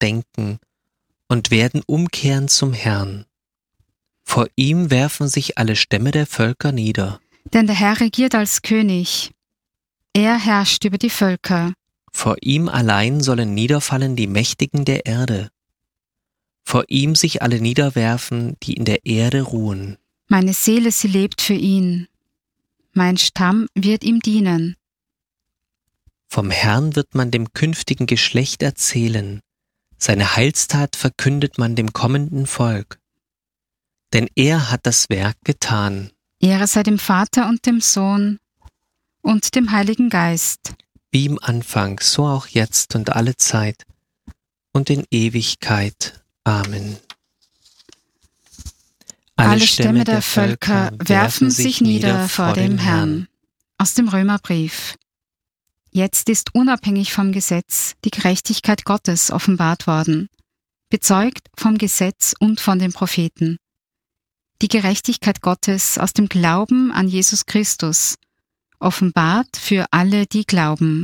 denken und werden umkehren zum Herrn. Vor ihm werfen sich alle Stämme der Völker nieder. Denn der Herr regiert als König. Er herrscht über die Völker. Vor ihm allein sollen niederfallen die Mächtigen der Erde. Vor ihm sich alle niederwerfen, die in der Erde ruhen. Meine Seele, sie lebt für ihn. Mein Stamm wird ihm dienen. Vom Herrn wird man dem künftigen Geschlecht erzählen. Seine Heilstat verkündet man dem kommenden Volk. Denn er hat das Werk getan. Ehre sei dem Vater und dem Sohn und dem Heiligen Geist. Wie im Anfang, so auch jetzt und alle Zeit und in Ewigkeit. Amen. Alle Stämme der Völker werfen sich nieder vor dem Herrn. Aus dem Römerbrief. Jetzt ist unabhängig vom Gesetz die Gerechtigkeit Gottes offenbart worden, bezeugt vom Gesetz und von den Propheten. Die Gerechtigkeit Gottes aus dem Glauben an Jesus Christus, offenbart für alle, die glauben.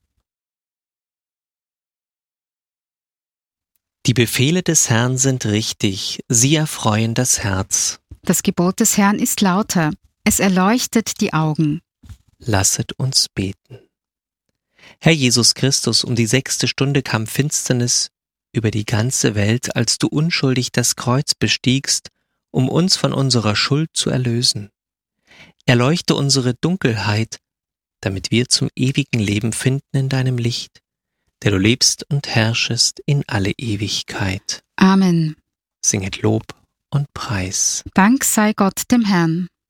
Die Befehle des Herrn sind richtig, sie erfreuen das Herz. Das Gebot des Herrn ist lauter, es erleuchtet die Augen. Lasset uns beten. Herr Jesus Christus, um die 6. Stunde kam Finsternis über die ganze Welt, als du unschuldig das Kreuz bestiegst, um uns von unserer Schuld zu erlösen. Erleuchte unsere Dunkelheit, damit wir zum ewigen Leben finden in deinem Licht, der du lebst und herrschest in alle Ewigkeit. Amen. Singet Lob und Preis. Dank sei Gott dem Herrn.